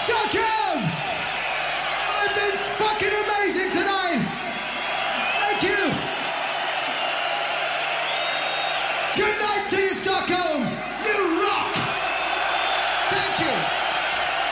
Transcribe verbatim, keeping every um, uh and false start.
Stockholm! I've been fucking amazing tonight! Thank you! Good night to you, Stockholm!